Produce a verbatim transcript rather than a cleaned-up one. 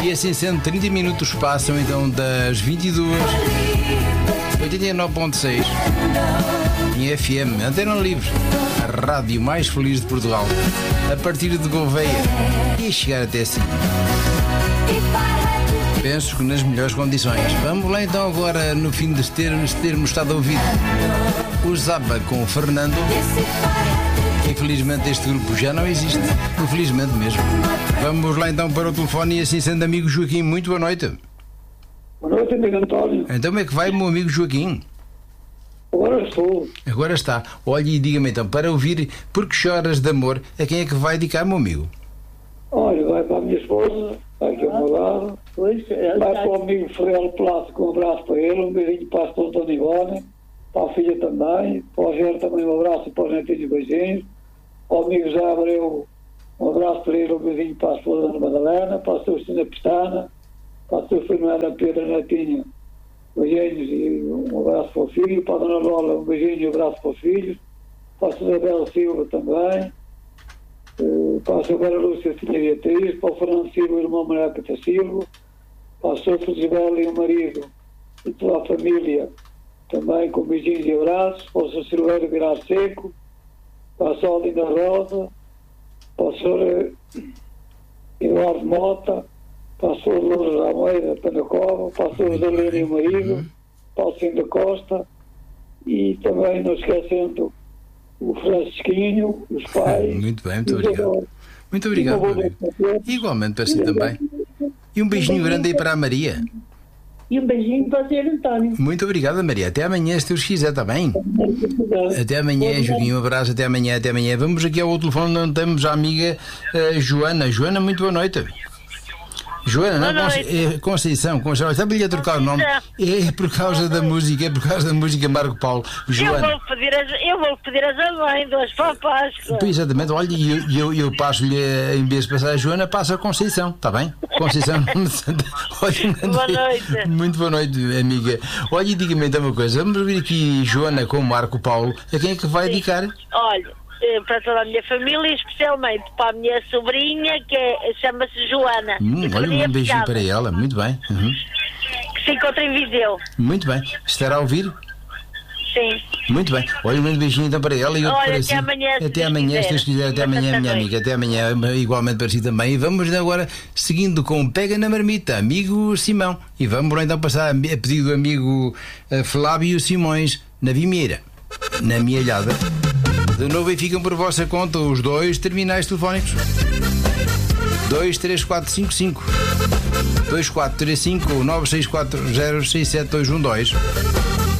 E assim sendo, trinta minutos passam então das vinte e duas, oitenta e nove ponto seis em F M, Antena Livre, a rádio mais feliz de Portugal, a partir de Gouveia e a chegar até assim. Penso que nas melhores condições. Vamos lá então agora, no fim de termos, termos estado a ouvir o Zaba com o Fernando. Infelizmente este grupo já não existe. Infelizmente mesmo. Vamos lá então para o telefone e assim sendo, amigo Joaquim, muito boa noite. Boa noite, amigo António. Então como é que vai, meu amigo Joaquim? Agora estou. Agora está. Olhe e diga-me então, para ouvir Porque Choras de Amor, a quem é que vai dedicar, meu amigo? Olha, vai para a minha esposa, vai aqui ao meu lado. Vai para o amigo Ferreira Plástico, um abraço para ele, um beijinho para a esposa Dona Ivone, para a filha também, para o Gero também um abraço e para os netinhos beijinhos, para o amigo Zé Abreu, um abraço para ele, um beijinho para a esposa Dona Madalena, para a sua Cristina Pestana, para a sua Fernanda Pedro Netinha, beijinhos e um abraço para o filho, para a Dona Lola, um beijinho e um abraço para os filhos, para a Isabel Silva também, para a Silveira Lúcia, filha de Beatriz, para o Fernando Silva, o irmão Maria Cata Silva, para a Sofia Isabel e o marido e toda a família, também com beijinhos e abraços, para o senhor Silveira Virar Seco, para a Sol Linda Rosa, para o senhor Eduardo Mota, para a senhora Lourdes Almeida Panacova, para a senhora Dalena e o marido, para o senhor da Costa e também não esquecendo o Francisquinho, os pais. Muito bem, muito obrigado. Muito obrigado, meu amigo. Igualmente para si também. E um beijinho grande aí para a Maria. E um beijinho para o senhor António. Muito obrigado, Maria. Até amanhã, se Deus quiser, está bem? Até amanhã, Joaquim. Um abraço, até amanhã, até amanhã. Vamos aqui ao telefone onde temos a amiga uh, Joana. Joana, muito boa noite. Joana, não, é Conceição, Conceição, estava-lhe a trocar o nome, é por causa da música, é por causa da música Marco Paulo. Joana. Eu vou pedir as, eu vou pedir as amêndoas para a Páscoa. Exatamente, olha, eu, eu, eu passo-lhe, em vez de passar a Joana, passo a Conceição, está bem? Conceição, olha, boa noite. Muito boa noite, amiga. Olha, e diga-me então uma coisa, vamos ouvir aqui Joana com Marco Paulo, a quem é que vai Sim. dedicar? Olha, para toda a minha família, especialmente para a minha sobrinha, que é, chama-se Joana. Hum, olha, um beijinho para ela, muito bem. Uhum. Que se encontra em Viseu. Muito bem. Estará a ouvir? Sim. Muito bem. Olha, um beijinho então para ela e outro Olha, para até si. amanhã, se até amanhã, se Deus quiser. Até amanhã, minha amiga. Até amanhã, igualmente para si também. E vamos agora seguindo com Pega na Marmita, amigo Simão. E vamos lá então passar a pedido do amigo Flávio Simões, na Vimieira, na Mielhada. De novo, e ficam por vossa conta os dois terminais telefónicos: dois três quatro cinco cinco, dois quatro três cinco ou nove seis quatro zero seis sete dois um dois.